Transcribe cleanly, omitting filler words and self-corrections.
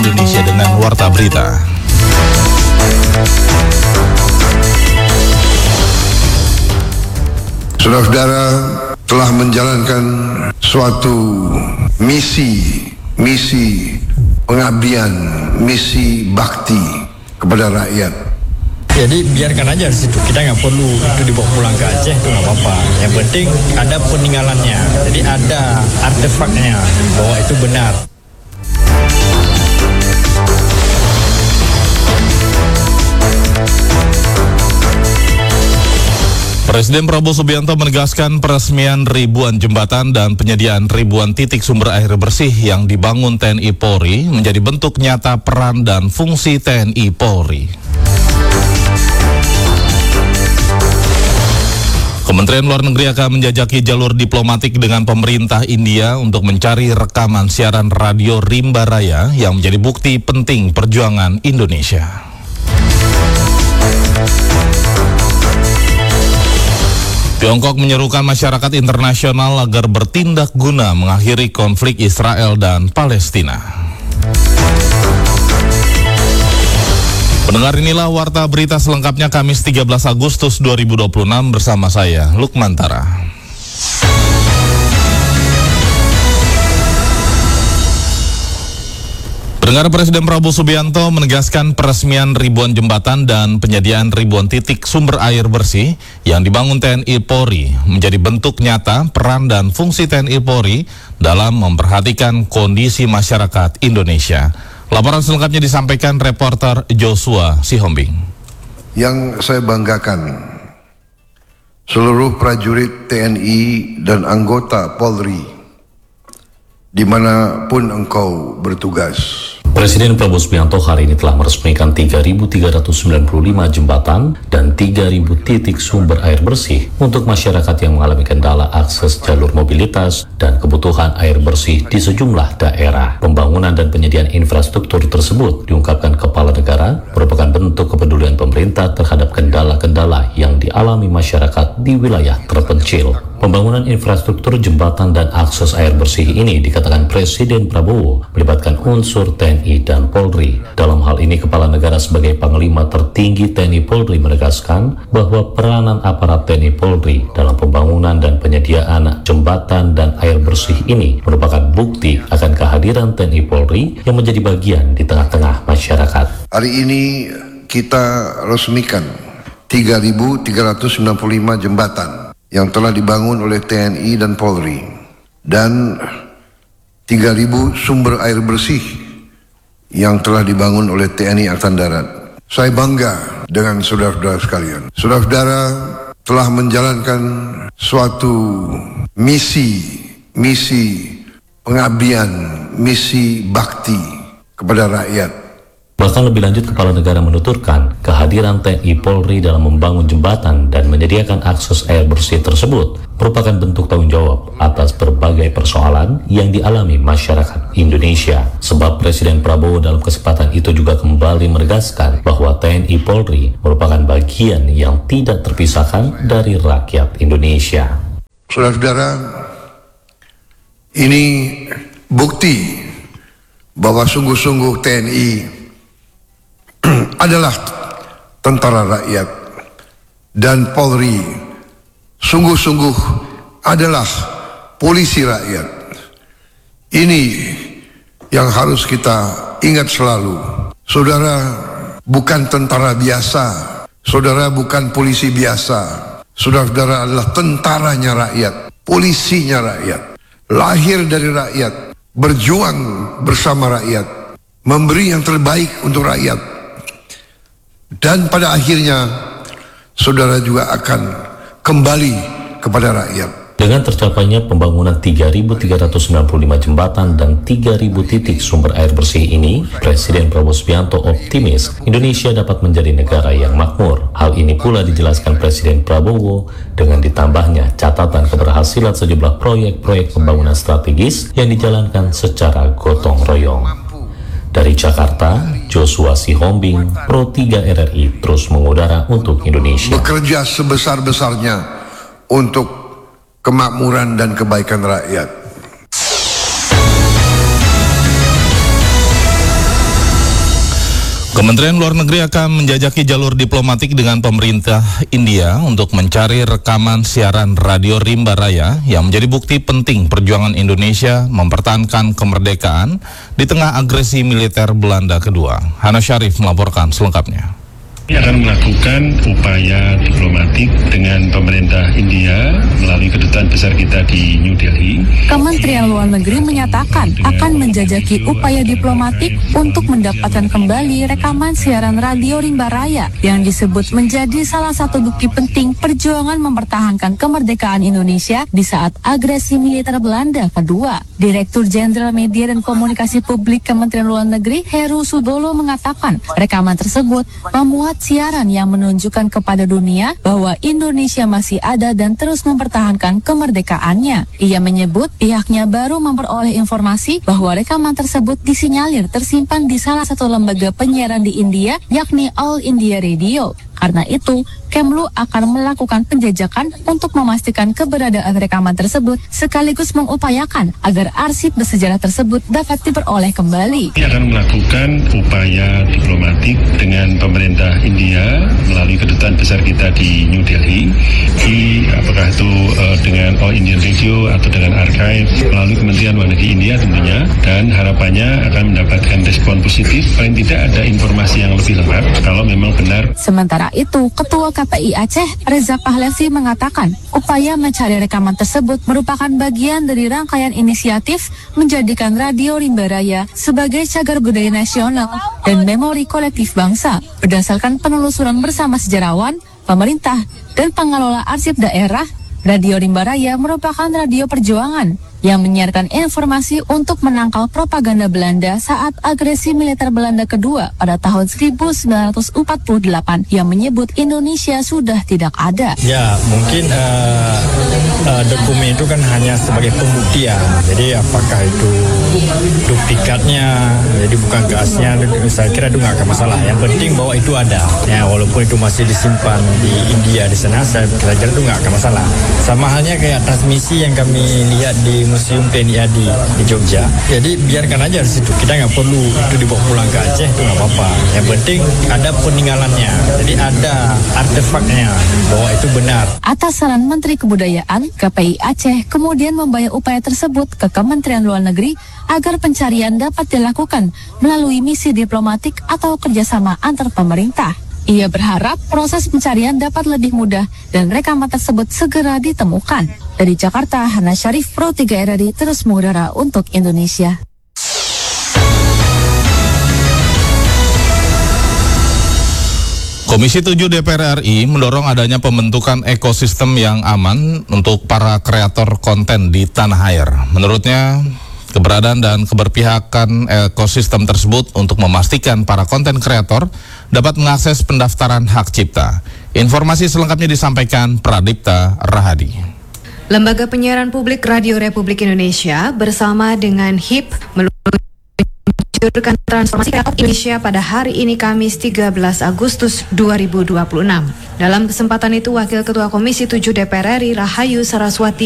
Indonesia dengan Warta Berita. Saudara-saudara telah menjalankan suatu misi pengabdian, misi bakti kepada rakyat. Jadi biarkan aja di situ, kita nggak perlu itu dibawa pulang ke Aceh, itu nggak apa-apa. Yang penting ada peninggalannya, jadi ada artefaknya bahwa itu benar. Presiden Prabowo Subianto menegaskan peresmian ribuan jembatan dan penyediaan ribuan titik sumber air bersih yang dibangun TNI Polri menjadi bentuk nyata peran dan fungsi TNI Polri. Kementerian Luar Negeri akan menjajaki jalur diplomatik dengan pemerintah India untuk mencari rekaman siaran radio Rimba Raya yang menjadi bukti penting perjuangan Indonesia. Tiongkok menyerukan masyarakat internasional agar bertindak guna mengakhiri konflik Israel dan Palestina. Pendengar, inilah Warta Berita selengkapnya Kamis 13 Agustus 2026 bersama saya, Lukman Tara. Pendengar, Presiden Prabowo Subianto menegaskan peresmian ribuan jembatan dan penyediaan ribuan titik sumber air bersih yang dibangun TNI Polri menjadi bentuk nyata peran dan fungsi TNI Polri dalam memperhatikan kondisi masyarakat Indonesia. Laporan selengkapnya disampaikan reporter Joshua Sihombing. Yang saya banggakan, seluruh prajurit TNI dan anggota Polri, dimanapun engkau bertugas. Presiden Prabowo Subianto hari ini telah meresmikan 3.395 jembatan dan 3.000 titik sumber air bersih untuk masyarakat yang mengalami kendala akses jalur mobilitas dan kebutuhan air bersih di sejumlah daerah. Pembangunan dan penyediaan infrastruktur tersebut, diungkapkan Kepala Negara, merupakan bentuk kepedulian pemerintah terhadap kendala-kendala yang dialami masyarakat di wilayah terpencil. Pembangunan infrastruktur jembatan dan akses air bersih ini dikatakan Presiden Prabowo melibatkan unsur TNI dan Polri. Dalam hal ini, Kepala Negara sebagai Panglima tertinggi TNI Polri menegaskan bahwa peranan aparat TNI Polri dalam pembangunan dan penyediaan jembatan dan air bersih ini merupakan bukti akan kehadiran TNI Polri yang menjadi bagian di tengah-tengah masyarakat. Hari ini kita resmikan 3.395 jembatan yang telah dibangun oleh TNI dan Polri, dan 3.000 sumber air bersih yang telah dibangun oleh TNI Angkatan Darat. Saya bangga dengan saudara-saudara sekalian. Saudara-saudara telah menjalankan suatu misi pengabdian, misi bakti kepada rakyat. Bahkan lebih lanjut, Kepala Negara menuturkan kehadiran TNI Polri dalam membangun jembatan dan menyediakan akses air bersih tersebut merupakan bentuk tanggung jawab atas berbagai persoalan yang dialami masyarakat Indonesia. Sebab Presiden Prabowo dalam kesempatan itu juga kembali menegaskan bahwa TNI Polri merupakan bagian yang tidak terpisahkan dari rakyat Indonesia. Saudara-saudara, ini bukti bahwa sungguh-sungguh TNI adalah tentara rakyat dan Polri sungguh-sungguh adalah polisi rakyat. Ini yang harus kita ingat selalu. Saudara bukan tentara biasa, saudara bukan polisi biasa, saudara adalah tentaranya rakyat, polisinya rakyat, lahir dari rakyat, berjuang bersama rakyat, memberi yang terbaik untuk rakyat. Dan pada akhirnya saudara juga akan kembali kepada rakyat. Dengan tercapainya pembangunan 3.395 jembatan dan 3.000 titik sumber air bersih ini, Presiden Prabowo Subianto optimis Indonesia dapat menjadi negara yang makmur. Hal ini pula dijelaskan Presiden Prabowo dengan ditambahnya catatan keberhasilan sejumlah proyek-proyek pembangunan strategis yang dijalankan secara gotong royong. Dari Jakarta, Joshua Sihombing, Pro 3 RRI terus mengudara untuk Indonesia. Bekerja sebesar-besarnya untuk kemakmuran dan kebaikan rakyat. Kementerian Luar Negeri akan menjajaki jalur diplomatik dengan pemerintah India untuk mencari rekaman siaran radio Rimba Raya yang menjadi bukti penting perjuangan Indonesia mempertahankan kemerdekaan di tengah agresi militer Belanda kedua. Hana Syarif melaporkan selengkapnya. Akan melakukan upaya diplomatik dengan pemerintah India melalui kedutaan besar kita di New Delhi. Kementerian Luar Negeri menyatakan akan menjajaki upaya diplomatik untuk mendapatkan kembali rekaman siaran radio Rimba Raya yang disebut menjadi salah satu bukti penting perjuangan mempertahankan kemerdekaan Indonesia di saat agresi militer Belanda kedua. Direktur Jenderal Media dan Komunikasi Publik Kementerian Luar Negeri Heru Sudolo mengatakan rekaman tersebut memuat siaran yang menunjukkan kepada dunia bahwa Indonesia masih ada dan terus mempertahankan kemerdekaannya. Ia menyebut pihaknya baru memperoleh informasi bahwa rekaman tersebut disinyalir tersimpan di salah satu lembaga penyiaran di India, yakni All India Radio. Karena itu, Kemlu akan melakukan penjajakan untuk memastikan keberadaan rekaman tersebut sekaligus mengupayakan agar arsip bersejarah tersebut dapat diperoleh kembali. Akan melakukan upaya diplomatik dengan pemerintah India melalui kedutaan besar kita di New Delhi, apakah itu dengan All Indian Radio atau dengan Archive melalui Kementerian Luar Negeri India tentunya, dan harapannya akan mendapatkan respon positif. Paling tidak ada informasi yang lebih lengkap kalau memang benar. Sementara itu, Ketua KPI Aceh, Reza Pahlavi mengatakan, upaya mencari rekaman tersebut merupakan bagian dari rangkaian inisiatif menjadikan Radio Rimba Raya sebagai cagar budaya nasional dan memori kolektif bangsa. Berdasarkan penelusuran bersama sejarawan, pemerintah, dan pengelola arsip daerah, Radio Rimba Raya merupakan radio perjuangan yang menyiarkan informasi untuk menangkal propaganda Belanda saat agresi militer Belanda kedua pada tahun 1948 yang menyebut Indonesia sudah tidak ada. Ya, mungkin dokumen itu kan hanya sebagai pembuktian. Jadi apakah itu duplikatnya, jadi bukan gasnya, saya kira itu nggak akan masalah. Yang penting bahwa itu ada. Ya, walaupun itu masih disimpan di India di sana, saya kira itu nggak akan masalah. Sama halnya kayak transmisi yang kami lihat di Museum TNI AD di Jogja. Jadi biarkan aja di situ. Kita nggak perlu itu dibawa pulang ke Aceh, itu nggak apa-apa. Yang penting ada peninggalannya. Jadi ada artefaknya bahwa itu benar. Atas saran Menteri Kebudayaan, KPI Aceh kemudian membayar upaya tersebut ke Kementerian Luar Negeri agar pencarian dapat dilakukan melalui misi diplomatik atau kerjasama antar pemerintah. Ia berharap proses pencarian dapat lebih mudah dan rekaman tersebut segera ditemukan. Dari Jakarta, Hana Syarif, Pro 3 RRI terus mengudara untuk Indonesia. Komisi 7 DPR RI mendorong adanya pembentukan ekosistem yang aman untuk para kreator konten di tanah air. Menurutnya, keberadaan dan keberpihakan ekosistem tersebut untuk memastikan para konten kreator dapat mengakses pendaftaran hak cipta. Informasi selengkapnya disampaikan Pradipta Rahadi. Lembaga Penyiaran Publik Radio Republik Indonesia bersama dengan HIP meluncurkan transformasi kreator Indonesia pada hari ini Kamis 13 Agustus 2026. Dalam kesempatan itu, Wakil Ketua Komisi 7 DPR RI Rahayu Saraswati